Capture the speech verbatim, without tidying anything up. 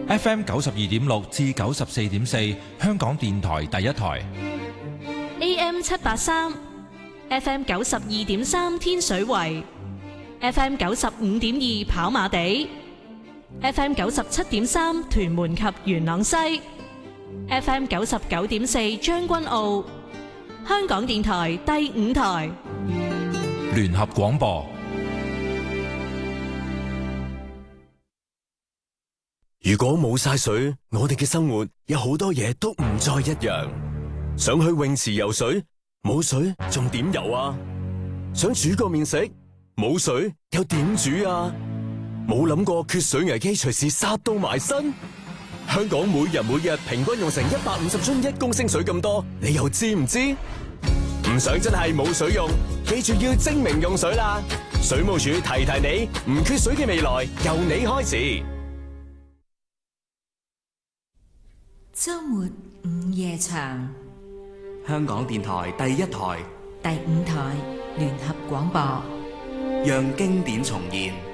F M 九十二點六至九十四點四，香港電台第一台。 A M 七八三，F M 九十二點三天水圍，F M 九十五點二跑馬地，F M 九十七點三屯門及元朗西，F M 九十九點四將軍澳，香港電台第五台聯合廣播。 如果冇晒水，我哋嘅生活有好多嘢都唔再一樣。想去泳池游水，冇水仲點游啊？想煮個麵食，冇水又點煮啊？冇諗過缺水危機隨時殺到埋身。香港每人每日平均用成一百五十樽一公升水咁多，你又知唔知？唔想真係冇水用，記住要精明用水啦！水務署提提你，唔缺水嘅未來由你開始。 周末午夜場， 香港電台第一台、 第五台聯合廣播， 讓經典重現。